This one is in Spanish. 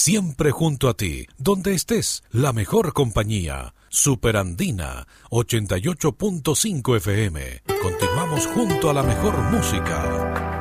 siempre junto a ti, donde estés, la mejor compañía. Superandina 88.5 FM. Continuamos junto a la mejor música.